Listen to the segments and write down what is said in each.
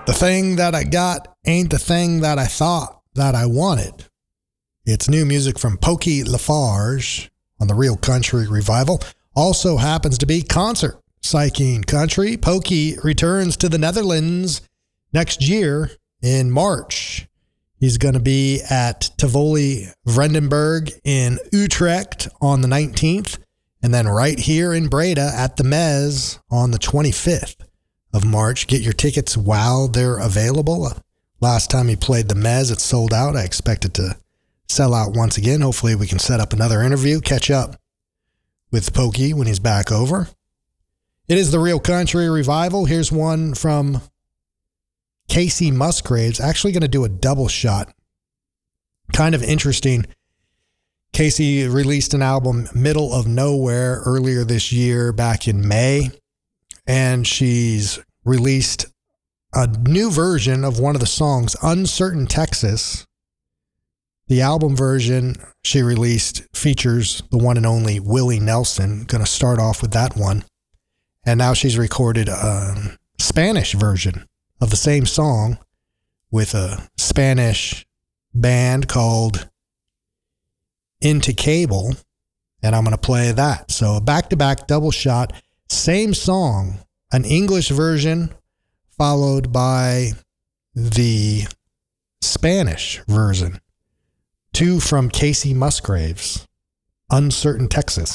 The thing that I got ain't the thing that I thought that I wanted. It's new music from Pokey Lafarge on the Real Country Revival. Also happens to be concert psyching country. Pokey returns to the Netherlands next year in March. He's going to be at Tivoli Vredenburg in Utrecht on the 19th, and then right here in Breda at the Mez on the 25th of March. Get your tickets while they're available. Last time he played the Mez, it sold out. I expect it to sell out once again. Hopefully we can set up another interview, catch up with Pokey when he's back over. It is the Real Country Revival. Here's one from Casey Musgraves. Actually going to do a double shot. Kind of interesting. Casey released an album, Middle of Nowhere, earlier this year, back in May. And she's released a new version of one of the songs, Uncertain Texas. The album version she released features the one and only Willie Nelson. Going to start off with that one. And now she's recorded a Spanish version of the same song with a Spanish band called Into Cable. And I'm going to play that. So a back-to-back double shot. Same song, an English version followed by the Spanish version. Two from Casey Musgraves, Uncertain Texas.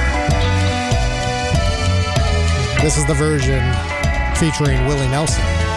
This is the version featuring Willie Nelson.